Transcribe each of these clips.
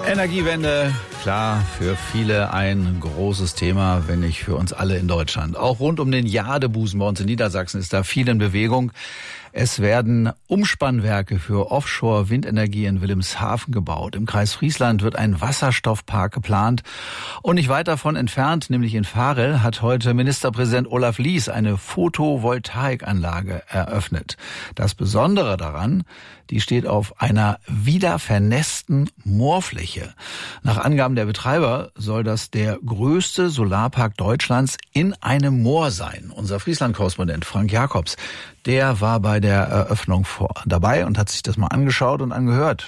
Energiewende, klar, für viele ein großes Thema, wenn nicht für uns alle in Deutschland. Auch rund um den Jadebusen bei uns in Niedersachsen ist da viel in Bewegung. Es werden Umspannwerke für Offshore-Windenergie in Wilhelmshaven gebaut. Im Kreis Friesland wird ein Wasserstoffpark geplant. Und nicht weit davon entfernt, nämlich in Varel, hat heute Ministerpräsident Olaf Lies eine Photovoltaikanlage eröffnet. Das Besondere daran, die steht auf einer wiedervernässten Moorfläche. Nach Angaben der Betreiber soll das der größte Solarpark Deutschlands in einem Moor sein. Unser Friesland-Korrespondent Frank Jakobs, der war bei der Eröffnung dabei und hat sich das mal angeschaut und angehört.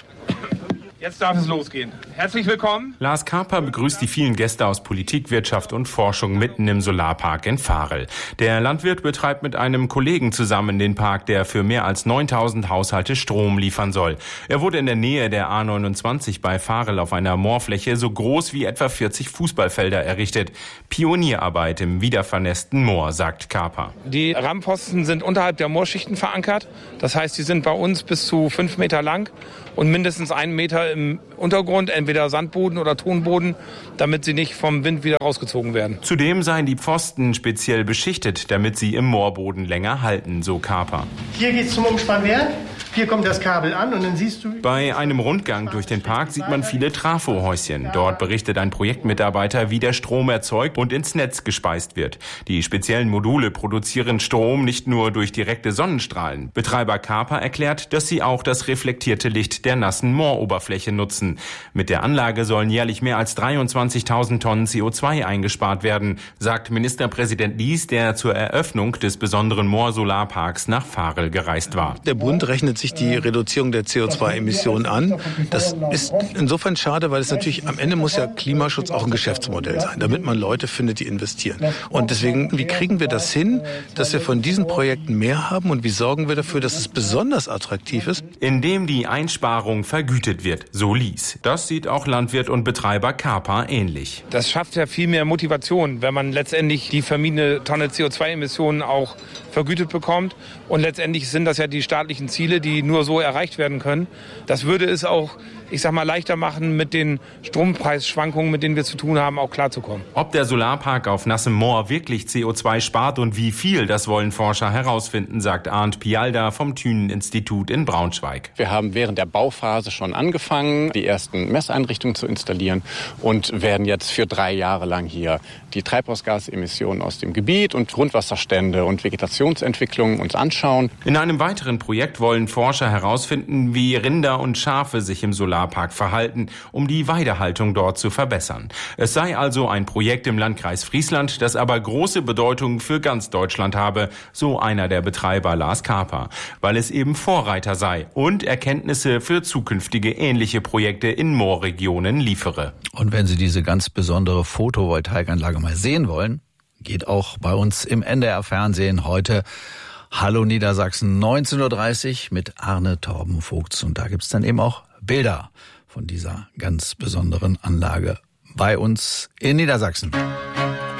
Jetzt darf es losgehen. Herzlich willkommen. Lars Karper begrüßt die vielen Gäste aus Politik, Wirtschaft und Forschung mitten im Solarpark in Varel. Der Landwirt betreibt mit einem Kollegen zusammen den Park, der für mehr als 9000 Haushalte Strom liefern soll. Er wurde in der Nähe der A29 bei Varel auf einer Moorfläche so groß wie etwa 40 Fußballfelder errichtet. Pionierarbeit im wiedervernässten Moor, sagt Karper. Die Rahmenpfosten sind unterhalb der Moorschichten verankert. Das heißt, die sind bei uns bis zu 5 Meter lang und mindestens 1 Meter im Untergrund, entweder Sandboden oder Tonboden, damit sie nicht vom Wind wieder rausgezogen werden. Zudem seien die Pfosten speziell beschichtet, damit sie im Moorboden länger halten, so Karper. Hier geht's zum Umspannwerk. Hier kommt das Kabel an und dann siehst du... Bei einem Rundgang durch den Park sieht man viele Trafohäuschen. Dort berichtet ein Projektmitarbeiter, wie der Strom erzeugt und ins Netz gespeist wird. Die speziellen Module produzieren Strom nicht nur durch direkte Sonnenstrahlen. Betreiber Karper erklärt, dass sie auch das reflektierte Licht der nassen Mooroberfläche nutzen. Mit der Anlage sollen jährlich mehr als 23.000 Tonnen CO2 eingespart werden, sagt Ministerpräsident Lies, der zur Eröffnung des besonderen Moorsolarparks nach Varel gereist war. Der Bund rechnet sich die Reduzierung der CO2-Emissionen an. Das ist insofern schade, weil es natürlich am Ende muss ja Klimaschutz auch ein Geschäftsmodell sein, damit man Leute findet, die investieren. Und deswegen, wie kriegen wir das hin, dass wir von diesen Projekten mehr haben und wie sorgen wir dafür, dass es besonders attraktiv ist? Indem die Einsparung vergütet wird, so Lies. Das sieht auch Landwirt und Betreiber Karper ähnlich. Das schafft ja viel mehr Motivation, wenn man letztendlich die vermiedene Tonne CO2-Emissionen auch vergütet bekommt. Und letztendlich sind das ja die staatlichen Ziele, die nur so erreicht werden können. Das würde es auch, leichter machen, mit den Strompreisschwankungen, mit denen wir zu tun haben, auch klarzukommen. Ob der Solarpark auf nassem Moor wirklich CO2 spart und wie viel, das wollen Forscher herausfinden, sagt Arndt Pialda vom Thünen-Institut in Braunschweig. Wir haben während der Bauphase schon angefangen, die ersten Messeinrichtungen zu installieren und werden jetzt für 3 Jahre lang hier die Treibhausgasemissionen aus dem Gebiet und Grundwasserstände und Vegetationsentwicklungen uns anschauen. In einem weiteren Projekt wollen Forscher herausfinden, wie Rinder und Schafe sich im Solarpark verhalten, um die Weidehaltung dort zu verbessern. Es sei also ein Projekt im Landkreis Friesland, das aber große Bedeutung für ganz Deutschland habe, so einer der Betreiber Lars Karper, weil es eben Vorreiter sei und Erkenntnisse für zukünftige ähnliche Projekte in Moorregionen liefere. Und wenn Sie diese ganz besondere Photovoltaikanlage mal sehen wollen, geht auch bei uns im NDR-Fernsehen heute Hallo Niedersachsen 19.30 Uhr mit Arne Torben Vogts. Und da gibt's dann eben auch Bilder von dieser ganz besonderen Anlage bei uns in Niedersachsen.